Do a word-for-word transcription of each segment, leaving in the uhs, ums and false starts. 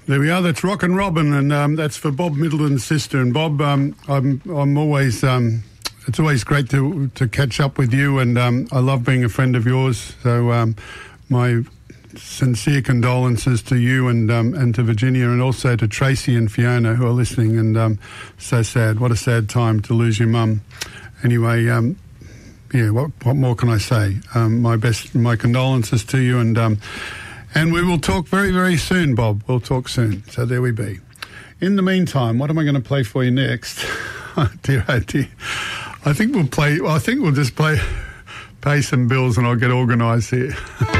There we are. That's Rock and Robin, and um, that's for Bob Middleton's sister. And Bob, um, I'm I'm always um, it's always great to to catch up with you, and um, I love being a friend of yours. So um, my sincere condolences to you and um, and to Virginia, and also to Tracy and Fiona who are listening. And um, so sad. What a sad time to lose your mum. Anyway, um, yeah. What what more can I say? Um, my best, my condolences to you, and. Um, And we will talk very, very soon, Bob. We'll talk soon. So there we be. In the meantime, what am I going to play for you next? Oh, dear, oh, dear. I think we'll play... Well, I think we'll just play... Pay some bills and I'll get organised here.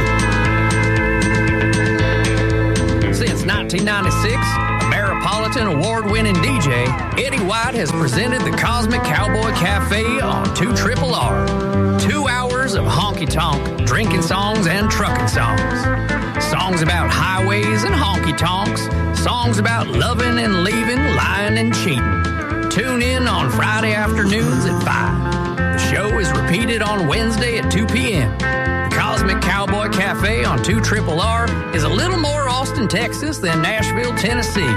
Since nineteen ninety-six, Ameripolitan award-winning D J Eddie White has presented the Cosmic Cowboy Cafe on two Triple R. Two hours of honky-tonk, drinking songs and trucking songs. Songs about highways and honky-tonks. Songs about loving and leaving, lying and cheating. Tune in on Friday afternoons at five. The show is repeated on Wednesday at two p.m. The Cosmic Cowboy Cafe on two Triple R is a little more Austin, Texas than Nashville, Tennessee.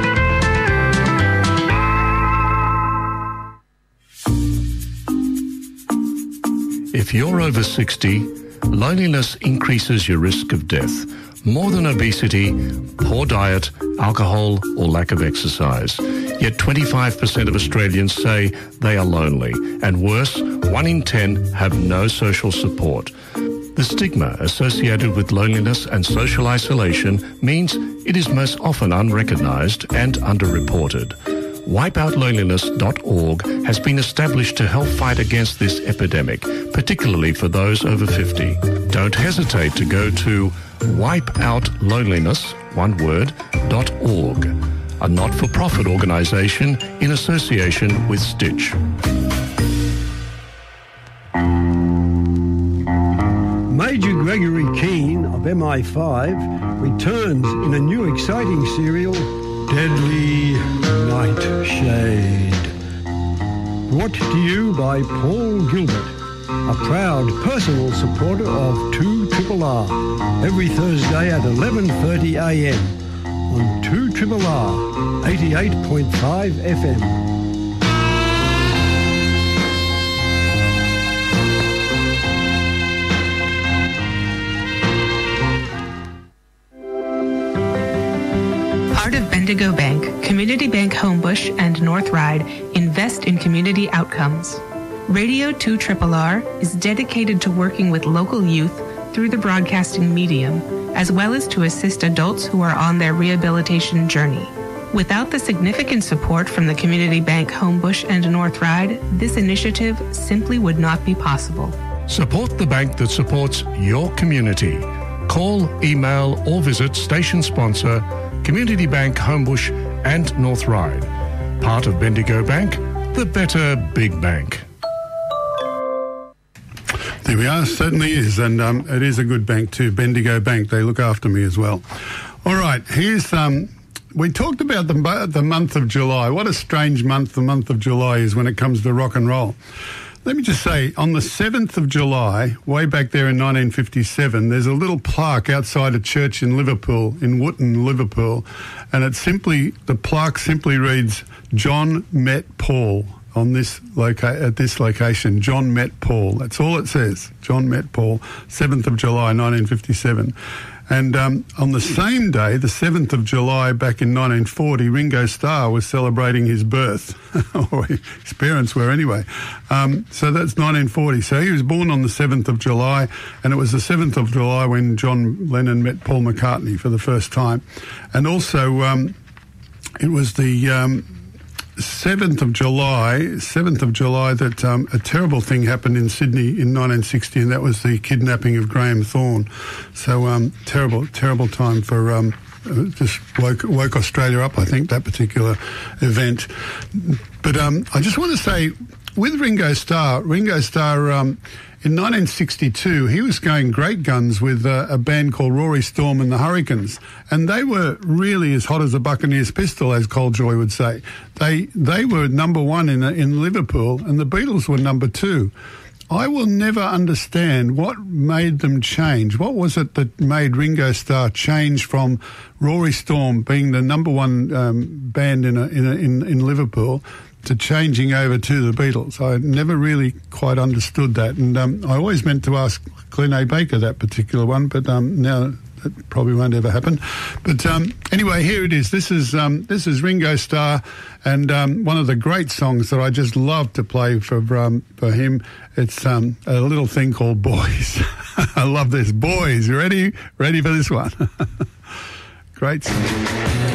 If you're over sixty, loneliness increases your risk of death, more than obesity, poor diet, alcohol, or lack of exercise. Yet twenty-five percent of Australians say they are lonely, and worse, one in ten have no social support. The stigma associated with loneliness and social isolation means it is most often unrecognised and underreported. wipe out loneliness dot org has been established to help fight against this epidemic, particularly for those over fifty. Don't hesitate to go to wipe out loneliness, one word, dot org, a not-for-profit organisation in association with Stitch. Major Gregory Keane of M I five returns in a new exciting serial, Deadly Nightshade. Brought to you by Paul Gilbert, a proud personal supporter of two Triple R, every Thursday at eleven thirty a.m. on two Triple R, eighty-eight point five F M. Part of Bendigo Bank, Community Bank Homebush and North Ryde invest in community outcomes. Radio two Triple R is dedicated to working with local youth through the broadcasting medium, as well as to assist adults who are on their rehabilitation journey. Without the significant support from the Community Bank Homebush and North Ryde, this initiative simply would not be possible. Support the bank that supports your community. Call, email, or visit station sponsor Community Bank Homebush and North Ryde. Part of Bendigo Bank, the better big bank. There we are, certainly is, and um, it is a good bank too, Bendigo Bank. They look after me as well. All right, here's, um, we talked about the, the month of July. What a strange month the month of July is when it comes to rock and roll. Let me just say, on the seventh of July, way back there in nineteen fifty-seven, there's a little plaque outside a church in Liverpool, in Wootton, Liverpool, and it simply, the plaque simply reads, John met Paul. On this loca- at this location, John met Paul. That's all it says. John met Paul, seventh of July, nineteen fifty-seven. And um, on the same day, the seventh of July, back in nineteen forty, Ringo Starr was celebrating his birth, or his parents were anyway. Um, so that's nineteen forty. So he was born on the seventh of July, and it was the seventh of July when John Lennon met Paul McCartney for the first time. And also, um, it was the... Um, seventh of July, seventh of July, that um, a terrible thing happened in Sydney in nineteen sixty, and that was the kidnapping of Graham Thorne. So um, terrible, terrible time for um, just woke, woke Australia up, I think, that particular event. But um, I just want to say, with Ringo Starr, Ringo Starr, um, in nineteen sixty-two, he was going great guns with uh, a band called Rory Storm and the Hurricanes, and they were really as hot as a Buccaneer's pistol, as Cole Joy would say. They they were number one in in Liverpool, and the Beatles were number two. I will never understand what made them change. What was it that made Ringo Starr change from Rory Storm being the number one um, band in, a, in, a, in in Liverpool to changing over to the Beatles? I never really quite understood that, and um, I always meant to ask Glenn A. Baker that particular one, but um, now that probably won't ever happen. But um, anyway, here it is. This is um, this is Ringo Starr, and um, one of the great songs that I just love to play for um, for him. It's um, a little thing called Boys. I love this. Boys, ready? Ready for this one? Great song.